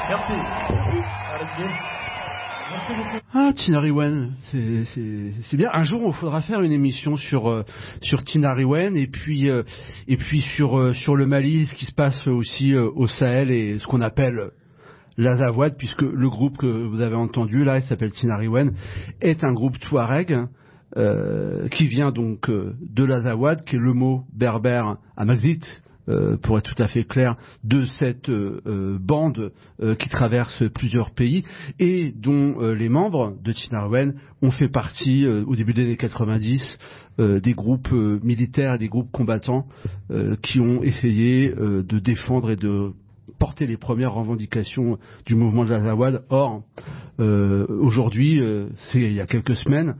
Merci. Merci beaucoup. Ah, Tinariwen, c'est bien. Un jour, il faudra faire une émission sur Tinariwen et puis sur le Mali, ce qui se passe aussi au Sahel et ce qu'on appelle l'Azawad, puisque le groupe que vous avez entendu là, il s'appelle Tinariwen, est un groupe touareg qui vient donc de l'Azawad, qui est le mot berbère amazigh, pour être tout à fait clair, de cette bande qui traverse plusieurs pays et dont les membres de Tinariwen ont fait partie au début des années 90 des groupes militaires et des groupes combattants qui ont essayé de défendre et de porter les premières revendications du mouvement de l'Azawad. Or, aujourd'hui, c'est il y a quelques semaines,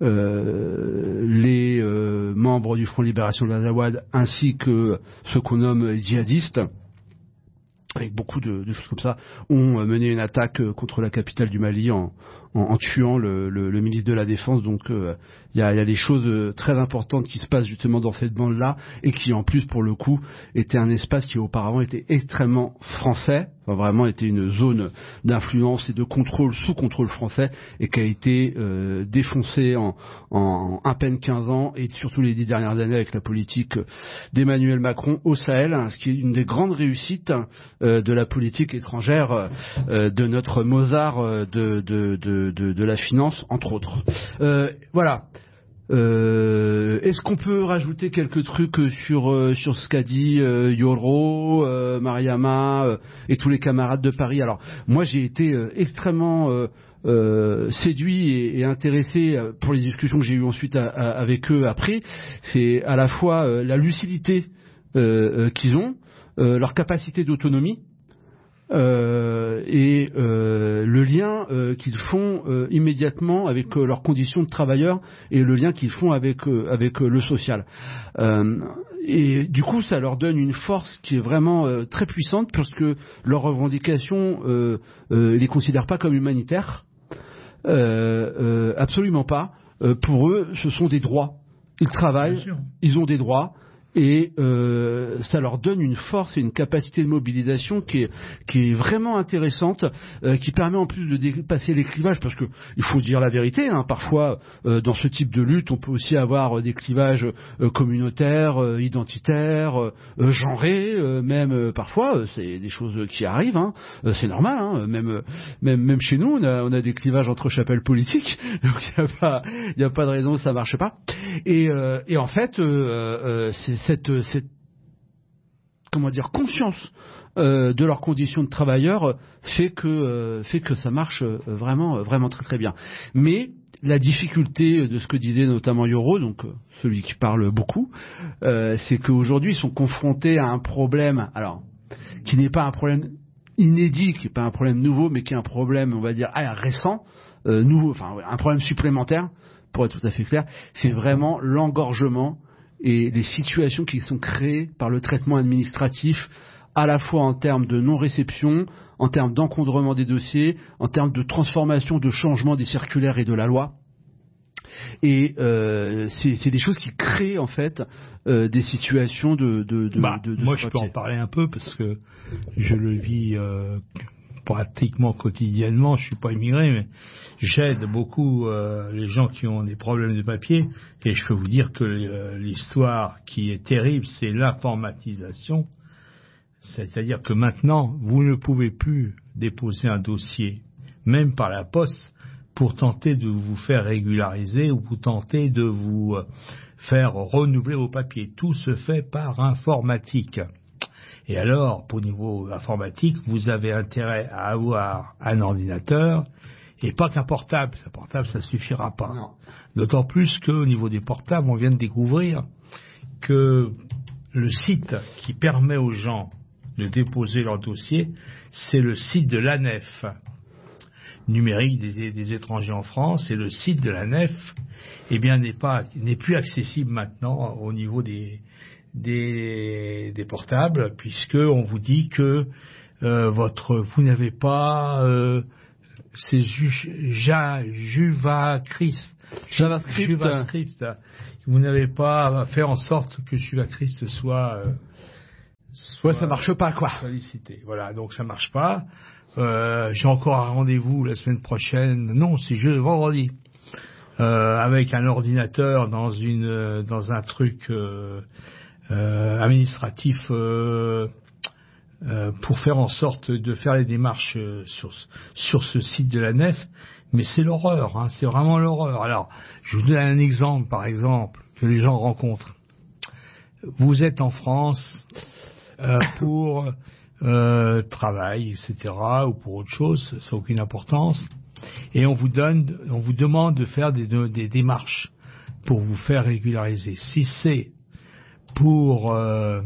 les membres du Front de Libération de l'Azawad ainsi que ceux qu'on nomme djihadistes, avec beaucoup de choses comme ça, ont mené une attaque contre la capitale du Mali en tuant le ministre de la Défense. Donc il y a des choses très importantes qui se passent justement dans cette bande-là et qui en plus pour le coup était un espace qui auparavant était extrêmement français, enfin, vraiment était une zone d'influence et de contrôle sous contrôle français et qui a été défoncé en à peine 15 ans et surtout les 10 dernières années avec la politique d'Emmanuel Macron au Sahel, ce qui est une des grandes réussites de la politique étrangère de notre Mozart de la finance, entre autres. Voilà. Est-ce qu'on peut rajouter quelques trucs sur ce qu'a dit Yoro, Mariama et tous les camarades de Paris? Alors, moi, j'ai été extrêmement séduit et intéressé pour les discussions que j'ai eues ensuite avec eux après. C'est à la fois la lucidité qu'ils ont, leur capacité d'autonomie, et le lien qu'ils font immédiatement avec leurs conditions de travailleurs et le lien qu'ils font avec le social. Et du coup, ça leur donne une force qui est vraiment très puissante parce que leurs revendications, ils les considèrent pas comme humanitaires, absolument pas. Pour eux, ce sont des droits. Ils travaillent, ils ont des droits. Et ça leur donne une force et une capacité de mobilisation qui est vraiment intéressante, qui permet en plus de dépasser les clivages, parce que il faut dire la vérité, hein, parfois dans ce type de lutte, on peut aussi avoir des clivages communautaires, identitaires, genrés, même parfois, c'est des choses qui arrivent, hein, c'est normal, hein, même chez nous, on a des clivages entre chapelles politiques, donc il y a pas de raison que ça marche pas. Et en fait, c'est cette comment dire conscience de leurs conditions de travailleurs fait que ça marche vraiment très très bien. Mais la difficulté de ce que disait notamment Yoro, donc celui qui parle beaucoup, c'est qu'aujourd'hui ils sont confrontés à un problème, alors qui n'est pas un problème inédit, qui n'est pas un problème nouveau, mais qui est un problème, on va dire, récent, nouveau, enfin un problème supplémentaire, pour être tout à fait clair, c'est vraiment l'engorgement et les situations qui sont créées par le traitement administratif, à la fois en termes de non-réception, en termes d'encadrement des dossiers, en termes de transformation, de changement des circulaires et de la loi. Et c'est des choses qui créent en fait des situations de moi, je peux en parler un peu parce que je le vis pratiquement quotidiennement. Je suis pas immigré, mais j'aide beaucoup les gens qui ont des problèmes de papier, et je peux vous dire que l'histoire qui est terrible, c'est l'informatisation. C'est-à-dire que maintenant, vous ne pouvez plus déposer un dossier, même par la poste, pour tenter de vous faire régulariser ou pour tenter de vous faire renouveler vos papiers. Tout se fait par informatique. Et alors, pour niveau informatique, vous avez intérêt à avoir un ordinateur et pas qu'un portable. Un portable, ça suffira pas. Non. D'autant plus qu'au niveau des portables, on vient de découvrir que le site qui permet aux gens de déposer leur dossier, c'est le site de l'ANEF, numérique des étrangers en France, et le site de l'ANEF, eh bien, n'est plus accessible maintenant au niveau des portables, puisque on vous dit que vous n'avez pas c'est JavaScript. Vous n'avez pas fait en sorte que JavaScript soit ça marche pas, quoi. Sollicité. Voilà, donc ça marche pas. J'ai encore un rendez-vous la semaine prochaine. Non, c'est vendredi. Avec un ordinateur dans un truc administratif pour faire en sorte de faire les démarches sur ce site de la nef. Mais c'est l'horreur, hein, c'est vraiment l'horreur. Alors, je vous donne un exemple, par exemple, que les gens rencontrent. Vous êtes en France pour travail, etc., ou pour autre chose, ça n'a aucune importance, et on vous demande de faire des démarches pour vous faire régulariser. Si c'est pour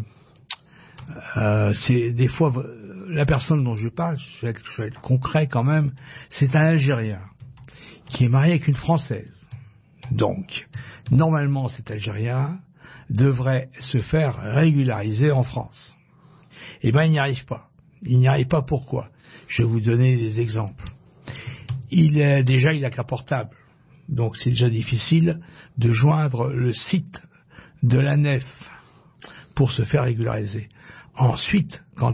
c'est des fois la personne dont je parle, je vais être concret quand même, c'est un Algérien qui est marié avec une Française. Donc, normalement, cet Algérien devrait se faire régulariser en France. Eh ben, il n'y arrive pas. Il n'y arrive pas pourquoi? Je vais vous donner des exemples. Il a qu'un portable. Donc, c'est déjà difficile de joindre le site de la nef pour se faire régulariser. Ensuite, quand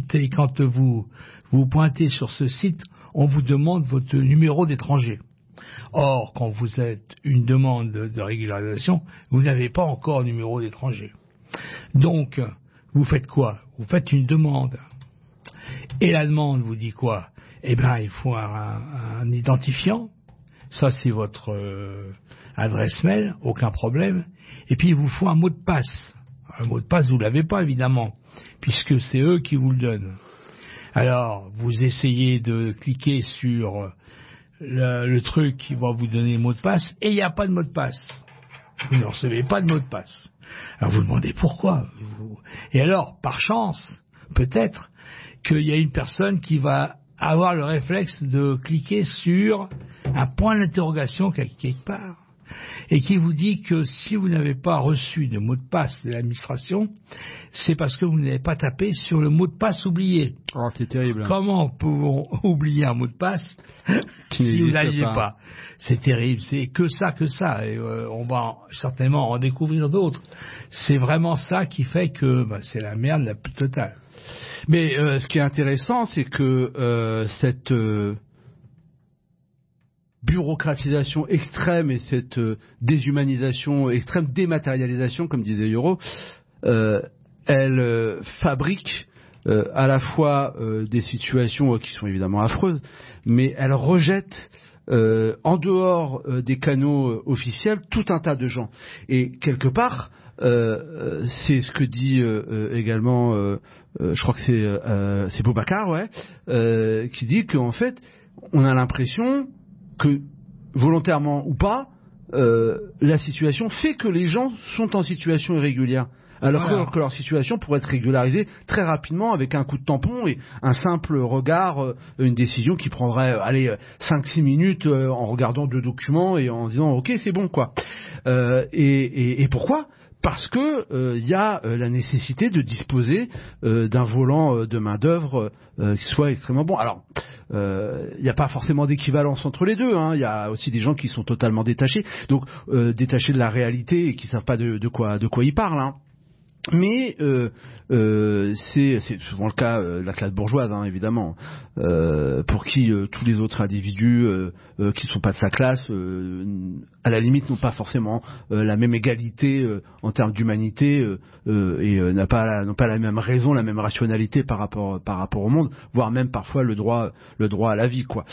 vous pointez sur ce site, on vous demande votre numéro d'étranger. Or, quand vous êtes une demande de régularisation, vous n'avez pas encore numéro d'étranger. Donc, vous faites quoi? Vous faites une demande. Et la demande vous dit quoi? Eh bien, il faut un identifiant. Ça, c'est votre adresse mail, aucun problème. Et puis, il vous faut un mot de passe. Un mot de passe, vous ne l'avez pas, évidemment, puisque c'est eux qui vous le donnent. Alors, vous essayez de cliquer sur le truc qui va vous donner le mot de passe, et il n'y a pas de mot de passe. Vous ne recevez pas de mot de passe. Alors, vous demandez pourquoi. Et alors, par chance, peut-être qu'il y a une personne qui va avoir le réflexe de cliquer sur un point d'interrogation quelque part, et qui vous dit que si vous n'avez pas reçu de mot de passe de l'administration, c'est parce que vous n'avez pas tapé sur le mot de passe oublié. Oh, c'est terrible. Comment pouvons oublier un mot de passe si vous n'alliez pas? C'est terrible, c'est que ça. Et on va certainement en découvrir d'autres. C'est vraiment ça qui fait que c'est la merde la plus totale. Mais ce qui est intéressant, c'est que cette bureaucratisation extrême et cette déshumanisation extrême, dématérialisation, comme disait Yoro, elle fabrique à la fois des situations qui sont évidemment affreuses, mais elle rejette en dehors des canaux officiels tout un tas de gens. Et quelque part, c'est ce que dit également, je crois que c'est Boubacar, qui dit qu'en fait, on a l'impression que, volontairement ou pas, la situation fait que les gens sont en situation irrégulière. Alors que leur situation pourrait être régularisée très rapidement avec un coup de tampon et un simple regard, une décision qui prendrait 5-6 minutes en regardant 2 documents et en disant ok, c'est bon, quoi. Et pourquoi? Parce que y a la nécessité de disposer d'un volant de main-d'œuvre qui soit extrêmement bon. Alors, il n'y a pas forcément d'équivalence entre les deux. Il y a aussi des gens qui sont totalement détachés, donc détachés de la réalité et qui savent pas de quoi ils parlent. Mais c'est souvent le cas de la classe bourgeoise, évidemment, pour qui tous les autres individus qui ne sont pas de sa classe, à la limite, n'ont pas forcément la même égalité en termes d'humanité et n'ont pas la même raison, la même rationalité par rapport au monde, voire même parfois le droit à la vie, quoi.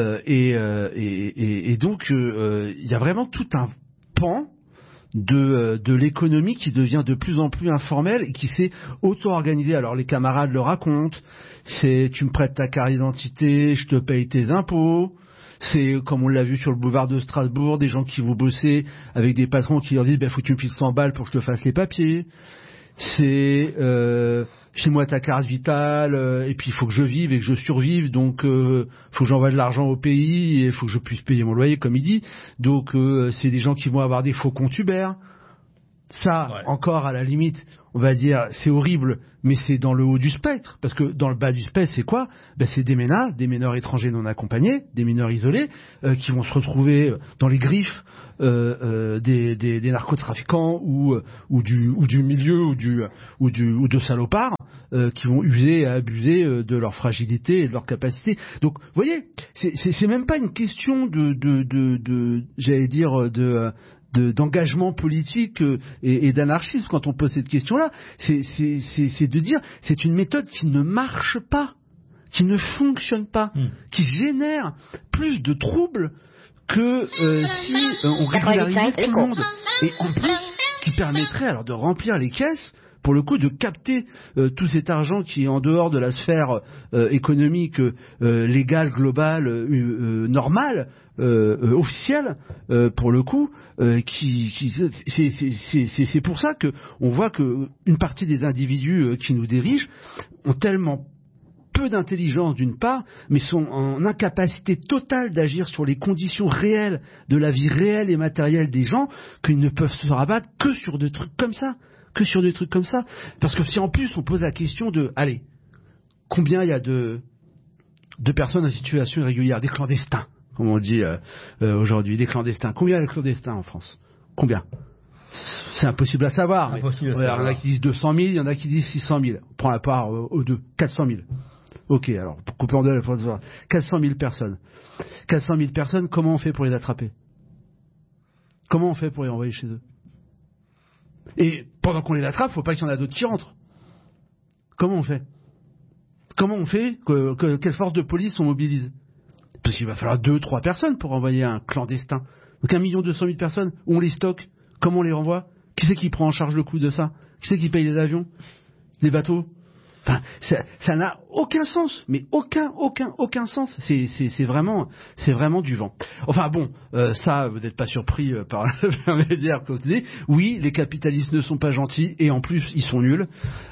Et donc il y a vraiment tout un pan de l'économie qui devient de plus en plus informelle et qui s'est auto-organisée. Alors les camarades le racontent, c'est tu me prêtes ta carte d'identité, je te paye tes impôts. C'est comme on l'a vu sur le boulevard de Strasbourg, des gens qui vont bosser avec des patrons qui leur disent faut que tu me files 100 balles pour que je te fasse les papiers. C'est chez moi ta carte vitale et puis il faut que je vive et que je survive, donc faut que j'envoie de l'argent au pays et il faut que je puisse payer mon loyer, comme il dit. Donc c'est des gens qui vont avoir des faux comptes Uber. Ça, encore à la limite, on va dire, c'est horrible, mais c'est dans le haut du spectre, parce que dans le bas du spectre, c'est quoi? C'est des mineurs étrangers non accompagnés, des mineurs isolés, qui vont se retrouver dans les griffes des narcotrafiquants ou du milieu ou de salopards qui vont user et abuser de leur fragilité et de leur capacité. Donc, vous voyez, c'est même pas une question j'allais dire d'engagement politique et d'anarchisme quand on pose cette question-là. C'est de dire c'est une méthode qui ne marche pas, qui ne fonctionne pas, qui génère plus de troubles que si on régularisait tout le monde, et en plus qui permettrait alors de remplir les caisses, pour le coup de capter tout cet argent qui est en dehors de la sphère économique légale, globale, normale, officielle, pour le coup, c'est pour ça que on voit que une partie des individus qui nous dirigent ont tellement peu d'intelligence d'une part, mais sont en incapacité totale d'agir sur les conditions réelles de la vie réelle et matérielle des gens, qu'ils ne peuvent se rabattre que sur des trucs comme ça. Parce que si en plus on pose la question de, allez, combien il y a de personnes en situation irrégulière, des clandestins, comme on dit aujourd'hui, des clandestins. Combien il y a de clandestins en France? Combien? C'est impossible à savoir. Il y en a qui disent 200 000, il y en a qui disent 600 000. On prend la part aux deux, 400 000. Ok, alors, pour couper en deux, 400 000 personnes. 400 000 personnes, comment on fait pour les attraper? Comment on fait pour les envoyer chez eux? Et pendant qu'on les attrape, faut pas qu'il y en a d'autres qui rentrent. Comment on fait? Quelles forces de police on mobilise? Parce qu'il va falloir 2-3 personnes pour envoyer un clandestin. Donc 1 200 000 personnes, où on les stocke? Comment on les renvoie? Qui c'est qui prend en charge le coût de ça? Qui c'est qui paye les avions? Les bateaux? Enfin, ça n'a aucun sens, mais aucun sens. C'est vraiment du vent. Enfin bon, ça, vous n'êtes pas surpris par l'intermédiaire que vous dites. Oui, les capitalistes ne sont pas gentils et en plus ils sont nuls.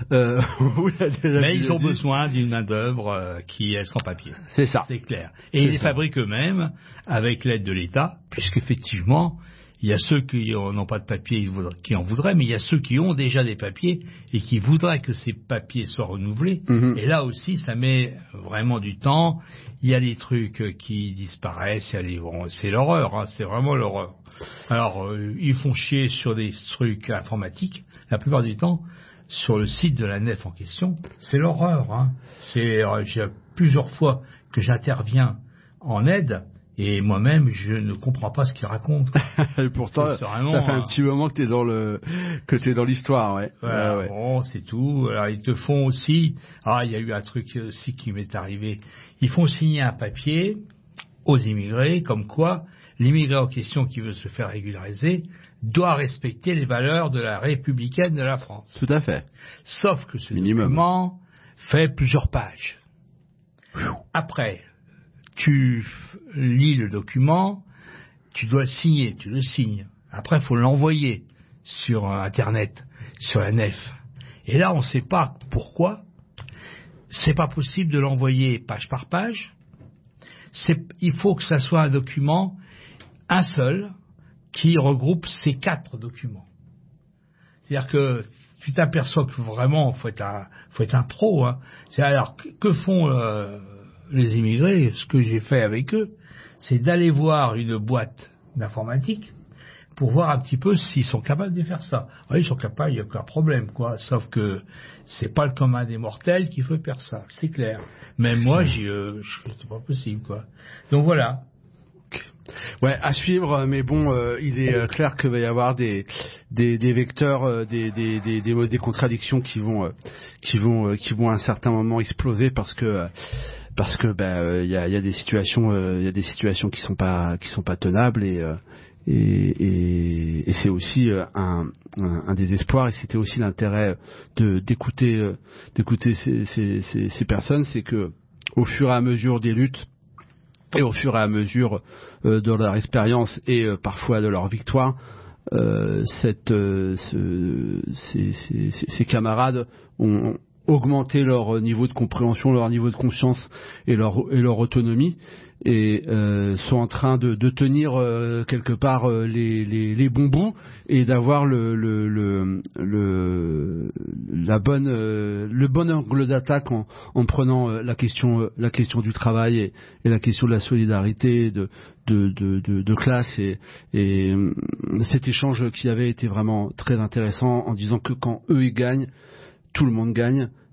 Mais ils ont besoin d'une main d'œuvre qui est sans papier. C'est ça. C'est clair. Et ils les fabriquent eux-mêmes avec l'aide de l'État, puisqu'effectivement, il y a ceux qui n'ont pas de papier qui en voudraient, mais il y a ceux qui ont déjà des papiers et qui voudraient que ces papiers soient renouvelés. Mmh. Et là aussi, ça met vraiment du temps. Il y a des trucs qui disparaissent. C'est l'horreur, hein, c'est vraiment l'horreur. Alors, ils font chier sur des trucs informatiques, la plupart du temps, sur le site de la nef en question. C'est l'horreur. Hein. J'ai plusieurs fois que j'interviens en aide. Et moi-même, je ne comprends pas ce qu'ils racontent. Et pourtant, ça fait un petit moment que t'es dans l'histoire, ouais. Voilà, ouais. Bon, c'est tout. Alors, ils te font aussi, il y a eu un truc aussi qui m'est arrivé. Ils font signer un papier aux immigrés, comme quoi l'immigré en question qui veut se faire régulariser doit respecter les valeurs de la républicaine de la France. Tout à fait. Sauf que ce document fait plusieurs pages. Après, tu lis le document, tu dois le signer, tu le signes. Après, il faut l'envoyer sur Internet, sur la nef. Et là, on ne sait pas pourquoi. C'est pas possible de l'envoyer page par page. Il faut que ça soit un document, un seul, qui regroupe ces 4 documents. C'est-à-dire que tu t'aperçois que vraiment, faut être un pro. Hein. Alors, que font les immigrés? Ce que j'ai fait avec eux, c'est d'aller voir une boîte d'informatique pour voir un petit peu s'ils sont capables de faire ça. Oui, ils sont capables, il n'y a aucun problème, quoi. Sauf que c'est pas le commun des mortels qui peut faire ça, c'est clair. Même moi, c'est pas possible, quoi. Donc voilà. Ouais, à suivre, mais bon, il est clair qu'il va y avoir des vecteurs, des contradictions qui vont à un certain moment exploser parce que il y a des situations qui sont pas tenables et c'est aussi un désespoir, et c'était aussi l'intérêt d'écouter ces personnes, c'est que au fur et à mesure des luttes et au fur et à mesure de leur expérience et parfois de leur victoire, ces camarades ont augmenter leur niveau de compréhension, leur niveau de conscience et leur autonomie, et sont en train de tenir quelque part les bons bouts et d'avoir le bon angle d'attaque en prenant la question du travail et la question de la solidarité de classe, et cet échange qui avait été vraiment très intéressant en disant que quand eux ils gagnent, tout le monde gagne,